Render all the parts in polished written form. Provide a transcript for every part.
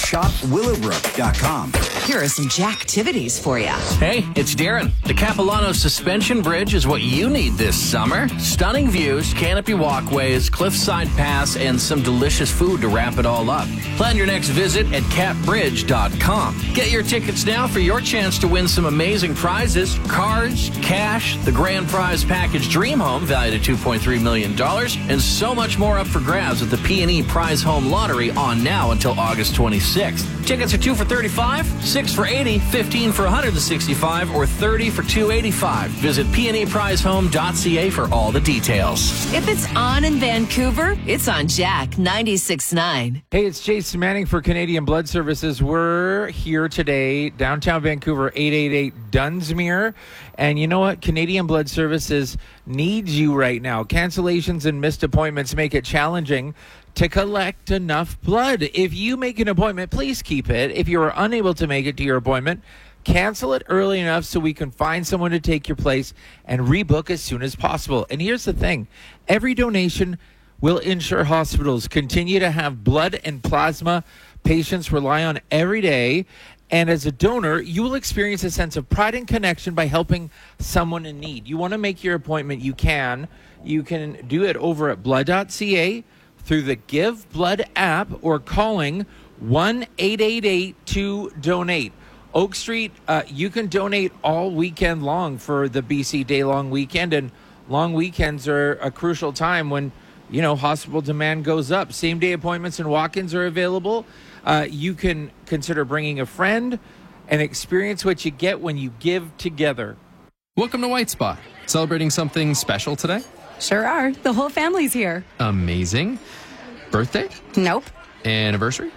shopwillowbrook.com. Here are some Jack-tivities for you. Hey, it's Darren. The Capilano Suspension Bridge is what you need this summer. Stunning views, canopy walkways, cliffside paths, and some delicious food to wrap it all up. Plan your next visit at capbridge.com. Get your tickets now for your chance to win some amazing prizes, cards, cash, the grand prize package Dream Home valued at $2.3 million, and so much more up for grabs at the P&E Prize Home Lottery on now until August 26th. Tickets are 2 for $35, 6 for $80, 15 for $165, or 30 for $285. Visit pneprizehome.ca for all the details. If it's on in Vancouver, it's on Jack 96.9. Hey, it's Jason Manning for Canadian Blood Services. We're here today, downtown Vancouver, 888 Dunsmuir. And you know what? Canadian Blood Services needs you right now. Cancellations and missed appointments make it challenging to collect enough blood. If you make an appointment, please keep it. If you are unable to make it to your appointment, cancel it early enough so we can find someone to take your place and rebook as soon as possible. And here's the thing. Every donation will ensure hospitals continue to have blood and plasma patients rely on every day. And as a donor, you will experience a sense of pride and connection by helping someone in need. You want to make your appointment, you can. You can do it over at blood.ca, through the Give Blood app, or calling 1-888-2-DONATE. Oak Street, you can donate all weekend long for the BC Day Long Weekend, and long weekends are a crucial time when, you know, hospital demand goes up. Same-day appointments and walk-ins are available. You can consider bringing a friend and experience what you get when you give together. Welcome to White Spot. Celebrating something special today? Sure are. The whole family's here. Amazing. Birthday? Nope. Anniversary?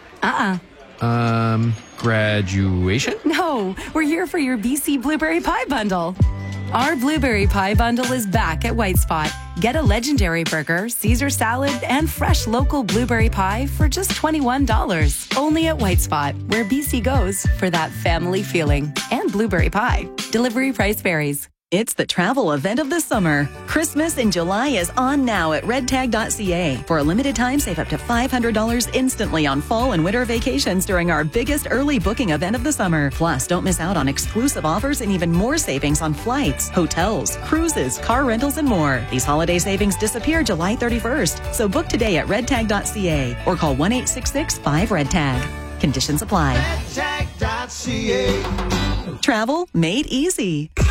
Graduation? No, we're here for your BC Blueberry Pie Bundle. Our Blueberry Pie Bundle is back at White Spot. Get a legendary burger, Caesar salad, and fresh local blueberry pie for just $21. Only at White Spot, where BC goes for that family feeling. And blueberry pie. Delivery price varies. It's the travel event of the summer. Christmas in July is on now at redtag.ca. For a limited time, save up to $500 instantly on fall and winter vacations during our biggest early booking event of the summer. Plus, don't miss out on exclusive offers and even more savings on flights, hotels, cruises, car rentals, and more. These holiday savings disappear July 31st. So book today at redtag.ca or call 1-866-5-REDTAG. Conditions apply. redtag.ca. Travel made easy.